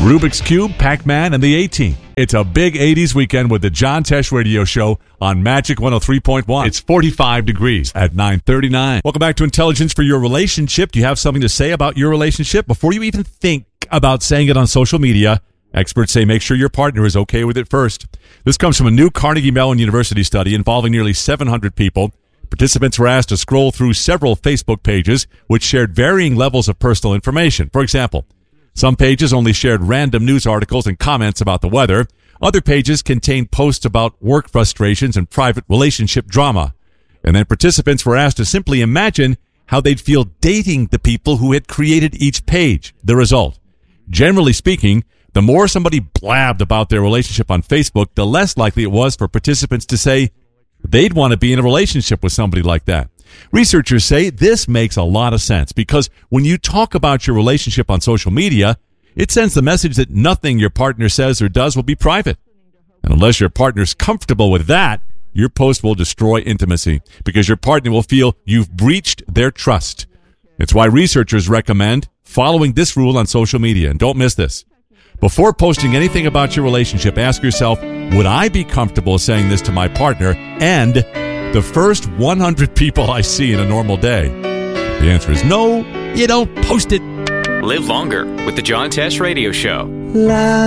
Rubik's Cube, Pac-Man, and the A-Team. It's a big 80s weekend with the John Tesh Radio Show on Magic 103.1. It's 45 degrees at 9:39. Welcome back to Intelligence for Your Relationship. Do you have something to say about your relationship? Before you even think about saying it on social media, experts say make sure your partner is okay with it first. This comes from a new Carnegie Mellon University study involving nearly 700 people. Participants were asked to scroll through several Facebook pages which shared varying levels of personal information. For example, some pages only shared random news articles and comments about the weather. Other pages contained posts about work frustrations and private relationship drama. And then participants were asked to simply imagine how they'd feel dating the people who had created each page. The result: generally speaking, the more somebody blabbed about their relationship on Facebook, the less likely it was for participants to say they'd want to be in a relationship with somebody like that. Researchers say this makes a lot of sense because when you talk about your relationship on social media, it sends the message that nothing your partner says or does will be private. And unless your partner's comfortable with that, your post will destroy intimacy because your partner will feel you've breached their trust. It's why researchers recommend following this rule on social media. And don't miss this. Before posting anything about your relationship, ask yourself, would I be comfortable saying this to my partner and the first 100 people I see in a normal day? The answer is no, you don't post it. Live longer with the John Tesh Radio Show.